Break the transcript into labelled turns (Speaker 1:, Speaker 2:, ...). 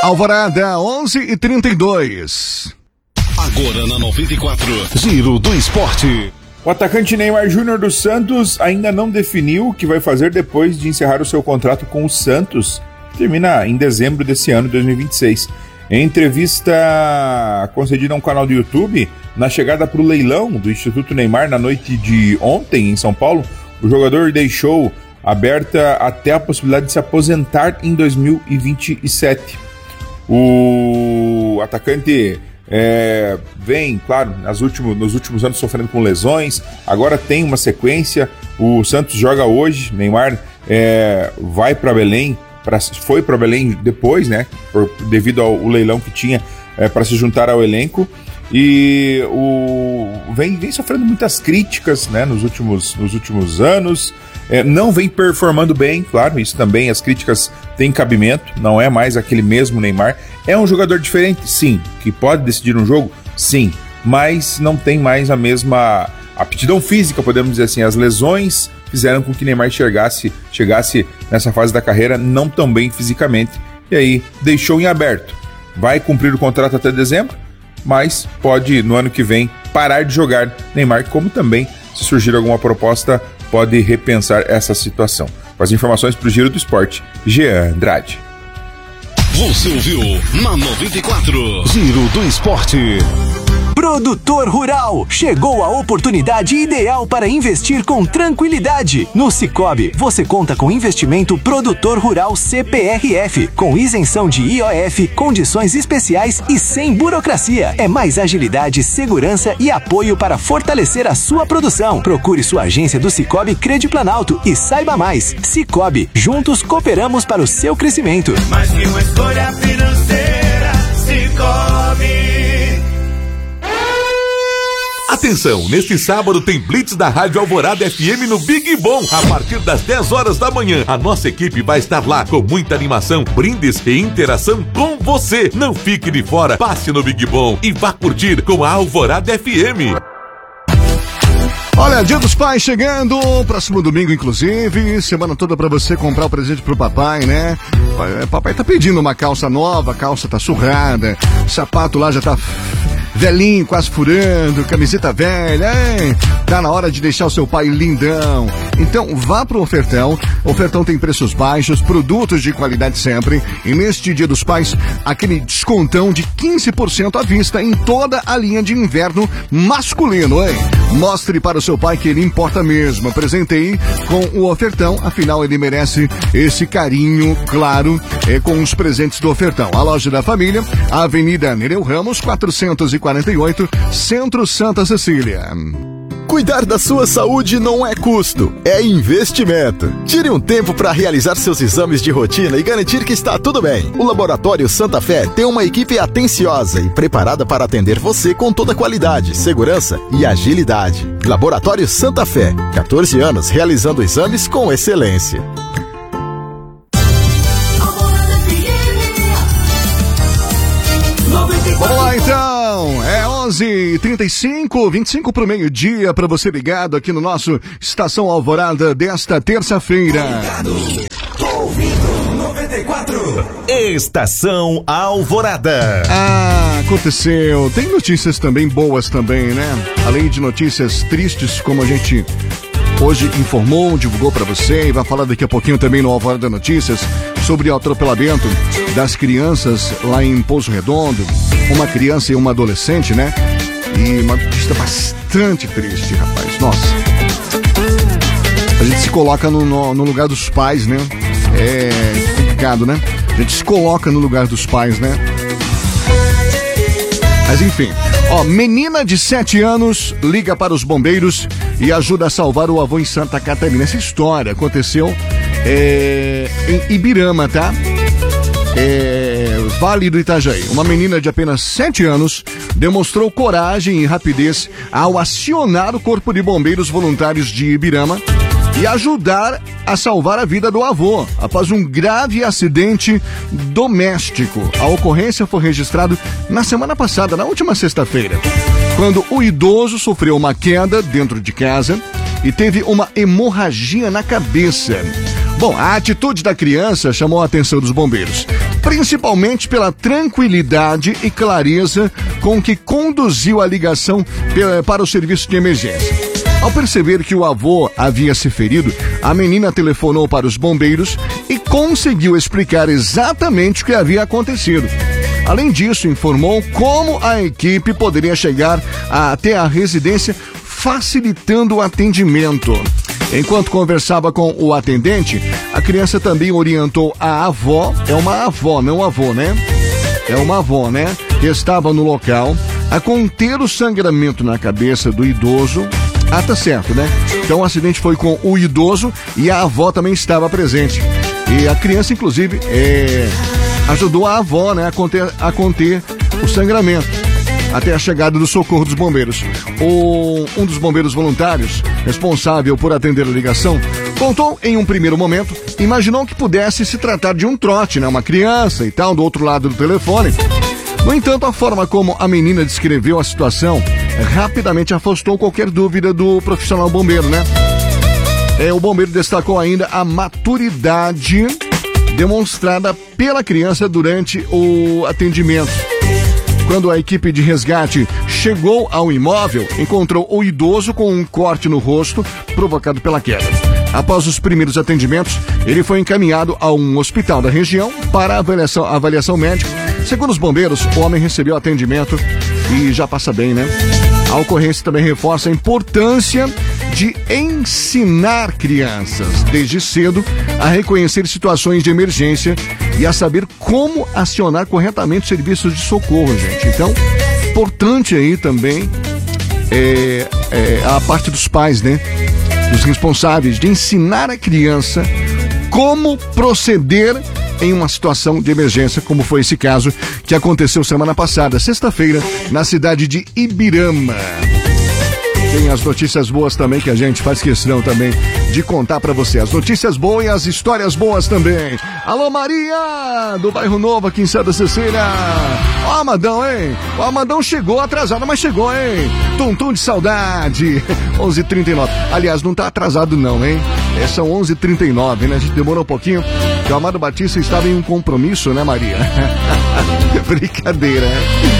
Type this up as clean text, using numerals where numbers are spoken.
Speaker 1: Alvorada, 11h32.
Speaker 2: Agora na 94, Giro do Esporte.
Speaker 3: O atacante Neymar Júnior do Santos ainda não definiu o que vai fazer depois de encerrar o seu contrato com o Santos, que termina em dezembro desse ano, 2026. Em entrevista concedida a um canal do YouTube, na chegada para o leilão do Instituto Neymar na noite de ontem em São Paulo, o jogador deixou aberta até a possibilidade de se aposentar em 2027. O atacante vem, claro, nos últimos anos sofrendo com lesões, agora tem uma sequência. O Santos joga hoje, Neymar vai para Belém, foi para Belém depois, né, devido ao leilão que tinha para se juntar ao elenco, e vem sofrendo muitas críticas, né, nos últimos anos. Não vem performando bem, claro, isso também, as críticas têm cabimento, não é mais aquele mesmo Neymar. É um jogador diferente, sim, que pode decidir um jogo, sim, mas não tem mais a mesma aptidão física, podemos dizer assim. As lesões fizeram com que Neymar chegasse nessa fase da carreira não tão bem fisicamente, e aí deixou em aberto. Vai cumprir o contrato até dezembro, mas pode, no ano que vem, parar de jogar. Neymar, como também, se surgir alguma proposta, pode repensar essa situação. Com as informações para o Giro do Esporte, Jean Andrade.
Speaker 2: Você ouviu na 94, Giro do Esporte.
Speaker 4: Produtor Rural, chegou a oportunidade ideal para investir com tranquilidade. No Sicoob, você conta com investimento Produtor Rural CPRF, com isenção de IOF, condições especiais e sem burocracia. É mais agilidade, segurança e apoio para fortalecer a sua produção. Procure sua agência do Sicoob Credioplanalto e saiba mais. Sicoob, juntos cooperamos para o seu crescimento.
Speaker 5: Mais que uma escolha financeira, Sicoob.
Speaker 6: Atenção, neste sábado tem Blitz da Rádio Alvorada FM no Big Bom, a partir das 10 horas da manhã. A nossa equipe vai estar lá com muita animação, brindes e interação com você. Não fique de fora, passe no Big Bom e vá curtir com a Alvorada FM.
Speaker 1: Olha, Dia dos Pais chegando, próximo domingo inclusive, semana toda pra você comprar o presente pro papai, né? Papai tá pedindo uma calça nova, a calça tá surrada, sapato lá já tá velhinho, quase furando, camiseta velha, hein? Tá na hora de deixar o seu pai lindão. Então vá pro Ofertão. Ofertão tem preços baixos, produtos de qualidade sempre. E neste Dia dos Pais, aquele descontão de 15% à vista em toda a linha de inverno masculino, hein? Mostre para o seu pai que ele importa mesmo. Apresentei com o Ofertão, afinal ele merece esse carinho, claro, com os presentes do Ofertão. A loja da família, a Avenida Nereu Ramos, 448, Centro Santa Cecília.
Speaker 7: Cuidar da sua saúde não é custo, é investimento. Tire um tempo para realizar seus exames de rotina e garantir que está tudo bem. O Laboratório Santa Fé tem uma equipe atenciosa e preparada para atender você com toda qualidade, segurança e agilidade. Laboratório Santa Fé, 14 anos realizando exames com excelência.
Speaker 1: Vamos lá então, 11h35, 25 pro meio-dia, para você ligado aqui no nosso Estação Alvorada desta terça-feira.
Speaker 5: Tô ouvindo 94.
Speaker 2: Estação Alvorada.
Speaker 1: Aconteceu. Tem notícias também boas também, né? Além de notícias tristes, como a gente hoje informou, divulgou para você e vai falar daqui a pouquinho também no Alvorada Notícias sobre o atropelamento das crianças lá em Pouso Redondo, uma criança e uma adolescente, né? E uma notícia bastante triste, rapaz. Nossa. A gente se coloca no lugar dos pais, né? É complicado, né? A gente se coloca no lugar dos pais, né? Mas enfim, menina de 7 anos liga para os bombeiros e ajuda a salvar o avô em Santa Catarina. Essa história aconteceu em Ibirama, tá? Vale do Itajaí. Uma menina de apenas 7 anos demonstrou coragem e rapidez ao acionar o Corpo de Bombeiros Voluntários de Ibirama e ajudar a salvar a vida do avô após um grave acidente doméstico. A ocorrência foi registrada na semana passada, na última sexta-feira, quando o idoso sofreu uma queda dentro de casa e teve uma hemorragia na cabeça. Bom, a atitude da criança chamou a atenção dos bombeiros, principalmente pela tranquilidade e clareza com que conduziu a ligação para o serviço de emergência. Ao perceber que o avô havia se ferido, a menina telefonou para os bombeiros e conseguiu explicar exatamente o que havia acontecido. Além disso, informou como a equipe poderia chegar até a residência, facilitando o atendimento. Enquanto conversava com o atendente, a criança também orientou a avó, é uma avó, não avô, né? É uma avó, né? Que estava no local, a conter o sangramento na cabeça do idoso. Ah, tá certo, né? Então o acidente foi com o idoso e a avó também estava presente. E a criança, inclusive, ajudou a avó, né, a conter o sangramento até a chegada do socorro dos bombeiros. Um dos bombeiros voluntários, responsável por atender a ligação, contou em um primeiro momento, imaginou que pudesse se tratar de um trote, né, uma criança e tal, do outro lado do telefone. No entanto, a forma como a menina descreveu a situação rapidamente afastou qualquer dúvida do profissional bombeiro, né? O bombeiro destacou ainda a maturidade demonstrada pela criança durante o atendimento. Quando a equipe de resgate chegou ao imóvel, encontrou o idoso com um corte no rosto provocado pela queda. Após os primeiros atendimentos, ele foi encaminhado a um hospital da região para avaliação médica. Segundo os bombeiros, o homem recebeu atendimento e já passa bem, né? A ocorrência também reforça a importância de ensinar crianças desde cedo a reconhecer situações de emergência e a saber como acionar corretamente serviços de socorro, gente. Então, importante aí também a parte dos pais, né? Dos responsáveis de ensinar a criança como proceder em uma situação de emergência, como foi esse caso que aconteceu semana passada, sexta-feira, na cidade de Ibirama. Tem as notícias boas também que a gente faz questão também de contar pra você. As notícias boas e as histórias boas também. Alô, Maria, do Bairro Novo aqui em Santa Cecília. Ó, Amadão, hein? O Amadão chegou atrasado, mas chegou, hein? Tum de saudade. 11h39. Aliás, não tá atrasado não, hein? São 11h39, né? A gente demorou um pouquinho, porque o Amado Batista estava em um compromisso, né, Maria? Brincadeira, né?